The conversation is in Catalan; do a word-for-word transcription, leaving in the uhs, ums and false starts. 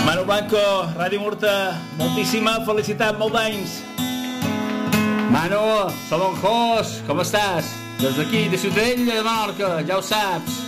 Manu Blanco, Ràdio Murta, moltíssima felicitat, molt d'anys. Manu, som en Jos, com estàs? Des d'aquí, de Ciutadella de Menorca, ja ho saps.